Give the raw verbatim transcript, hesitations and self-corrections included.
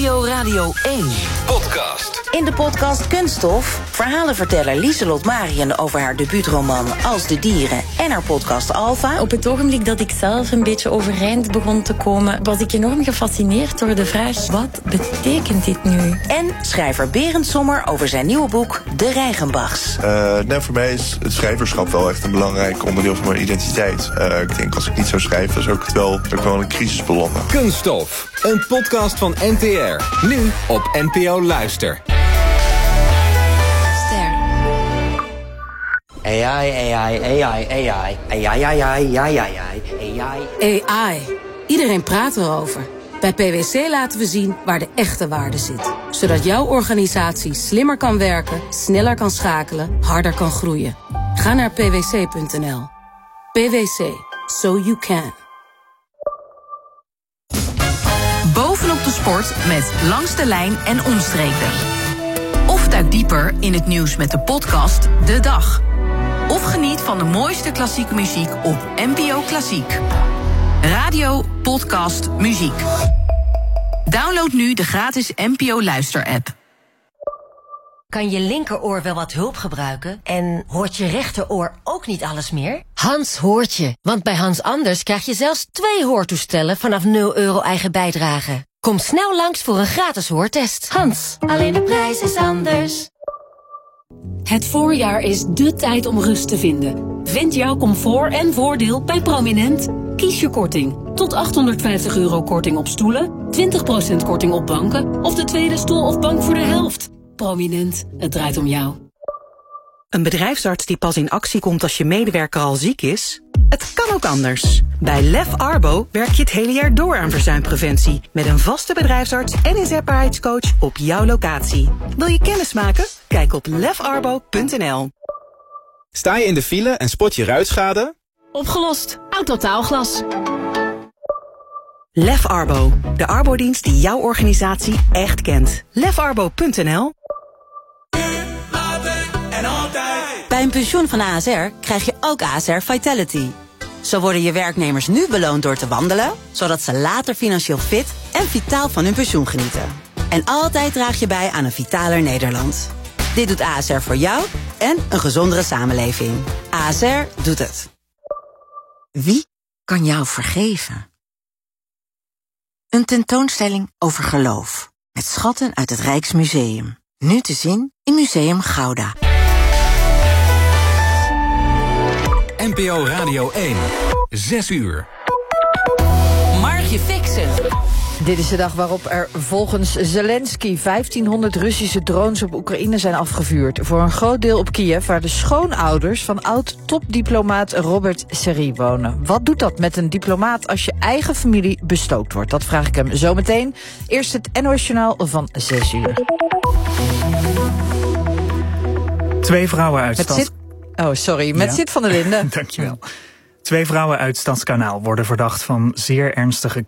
N P O Radio één. Podcast. In de podcast Kunststof verhalenverteller Lieselot Marien over haar debuutroman Als de Dieren en haar podcast Alpha. Op het ogenblik dat ik zelf een beetje overeind begon te komen, was ik enorm gefascineerd door de vraag: wat betekent dit nu? En schrijver Berend Sommer over zijn nieuwe boek De Reichenbachs. Uh, nou, voor mij is het schrijverschap wel echt een belangrijk onderdeel van mijn identiteit. Uh, ik denk, als ik niet zou schrijven, dan zou ik het wel, zou ik wel in een crisis belanden. Kunststof, een podcast van N T R. Nu op N P O Luister. A I, A I, A I, A I, A I, A I, A I, A I, A I. A I. Iedereen praat erover. Bij P W C laten we zien waar de echte waarde zit. Zodat jouw organisatie slimmer kan werken, sneller kan schakelen, harder kan groeien. Ga naar p w c punt n l. P W C. So you can. Bovenop de sport met Langs de Lijn en Omstreken. Of duik dieper in het nieuws met de podcast De Dag. Of geniet van de mooiste klassieke muziek op N P O Klassiek. Radio, podcast, muziek. Download nu de gratis N P O Luister-app. Kan je linkeroor wel wat hulp gebruiken? En hoort je rechteroor ook niet alles meer? Hans hoort je, want bij Hans Anders krijg je zelfs twee hoortoestellen vanaf nul euro eigen bijdrage. Kom snel langs voor een gratis hoortest. Hans, alleen de prijs is anders. Het voorjaar is dé tijd om rust te vinden. Vind jouw comfort en voordeel bij Prominent. Kies je korting. Tot achthonderdvijftig euro korting op stoelen, twintig procent korting op banken of de tweede stoel of bank voor de helft. Prominent, het draait om jou. Een bedrijfsarts die pas in actie komt als je medewerker al ziek is? Het kan ook anders. Bij Lef Arbo werk je het hele jaar door aan verzuimpreventie. Met een vaste bedrijfsarts en inzetbaarheidscoach op jouw locatie. Wil je kennis maken? Kijk op lef arbo punt n l. Sta je in de file en spot je ruitschade? Opgelost. Autotaalglas. Lef Arbo, de arbodienst die jouw organisatie echt kent. lef arbo punt n l. Bij een pensioen van A S R krijg je ook A S R Vitality. Zo worden je werknemers nu beloond door te wandelen, zodat ze later financieel fit en vitaal van hun pensioen genieten. En altijd draag je bij aan een vitaler Nederland. Dit doet A S R voor jou en een gezondere samenleving. A S R doet het. Wie kan jou vergeven? Een tentoonstelling over geloof. Met schatten uit het Rijksmuseum. Nu te zien in Museum Gouda. N P O Radio één. Zes uur. Margje Fixen. Dit is de dag waarop er volgens Zelensky vijftienhonderd Russische drones op Oekraïne zijn afgevuurd. Voor een groot deel op Kiev, waar de schoonouders van oud-topdiplomaat Robert Serry wonen. Wat doet dat met een diplomaat als je eigen familie bestookt wordt? Dat vraag ik hem zo meteen. Eerst het N O S-journaal van zes uur. Twee vrouwen uit Met Stad... Sid... Oh, sorry. Met ja. Sid van der Linden. Dankjewel. Twee vrouwen uit Stadskanaal worden verdacht van zeer ernstige